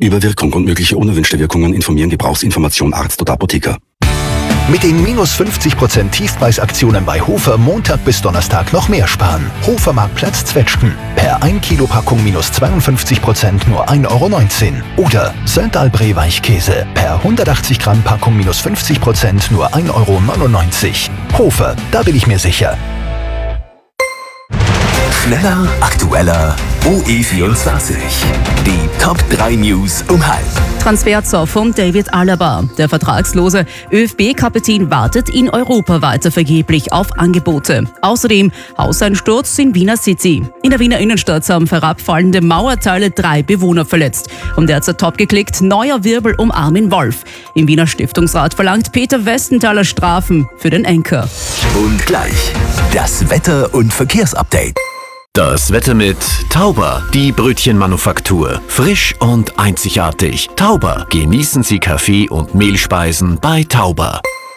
Über Wirkung und mögliche unerwünschte Wirkungen informieren Gebrauchsinformation Arzt oder Apotheker. Mit den minus 50% Tiefpreisaktionen bei Hofer Montag bis Donnerstag noch mehr sparen. Hofermarktplatz Zwetschgen. Per 1 Kilo Packung minus 52% nur 1,19 Euro. Oder Söntalbré Weichkäse. Per 180 Gramm Packung minus 50% nur 1,99 Euro. Hofer, da bin ich mir sicher. Schneller, aktueller, OE24. Die Top 3 News um halb. Transferzoff von David Alaba. Der vertragslose ÖFB-Kapitän wartet in Europa weiter vergeblich auf Angebote. Außerdem Hauseinsturz in Wiener City. In der Wiener Innenstadt haben herabfallende Mauerteile 3 Bewohner verletzt. Und derzeit top geklickt, neuer Wirbel um Armin Wolf. Im Wiener Stiftungsrat verlangt Peter Westenthaler Strafen für den Enker. Und gleich das Wetter- und Verkehrsupdate. Das Wetter mit Tauber, die Brötchenmanufaktur. Frisch und einzigartig. Tauber, genießen Sie Kaffee und Mehlspeisen bei Tauber.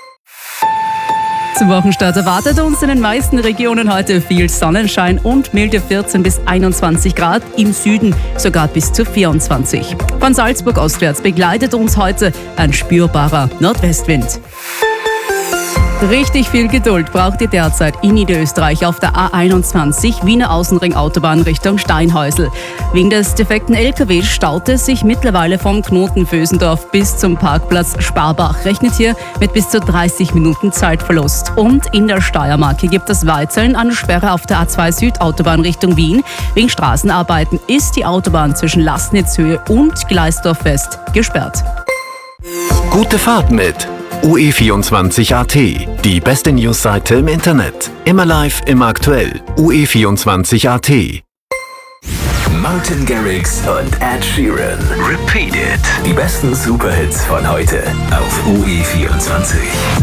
Zum Wochenstart erwartet uns in den meisten Regionen heute viel Sonnenschein und milde 14 bis 21 Grad, im Süden sogar bis zu 24. Von Salzburg ostwärts begleitet uns heute ein spürbarer Nordwestwind. Richtig viel Geduld braucht ihr derzeit in Niederösterreich auf der A21 Wiener Außenring Autobahn Richtung Steinhäusl. Wegen des defekten LKWs staut es sich mittlerweile vom Knoten Vösendorf bis zum Parkplatz Sparbach. Rechnet hier mit bis zu 30 Minuten Zeitverlust. Und in der Steiermark gibt es weiterhin eine Sperre auf der A2 Südautobahn Richtung Wien. Wegen Straßenarbeiten ist die Autobahn zwischen Lastnitzhöhe und Gleisdorf West gesperrt. Gute Fahrt mit OE24.at, die beste Newsseite im Internet. Immer live, immer aktuell. OE24.at. Martin Garrix und Ed Sheeran. Repeat It. Die besten Superhits von heute auf OE24.